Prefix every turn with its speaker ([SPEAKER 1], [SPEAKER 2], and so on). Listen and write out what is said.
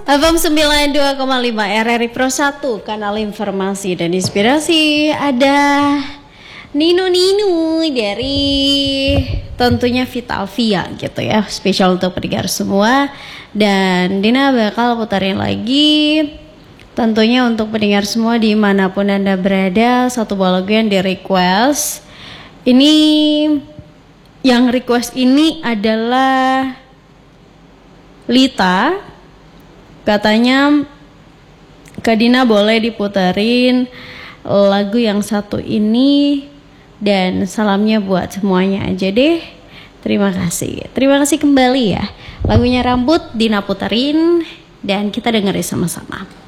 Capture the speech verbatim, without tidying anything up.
[SPEAKER 1] F M sembilan puluh dua koma lima R R I Pro satu, kanal informasi dan inspirasi. Ada Ninu-Ninu dari tentunya Vitalvia gitu ya, spesial untuk pendengar semua. Dan Dina bakal putarin lagi tentunya untuk pendengar semua dimanapun Anda berada, satu buah lagu yang di request. Ini yang request ini adalah Lita. Katanya Kak Dina boleh diputerin lagu yang satu ini, dan salamnya buat semuanya aja deh. Terima kasih. Terima kasih kembali ya. Lagunya Rambut Dina puterin dan kita dengerin sama-sama.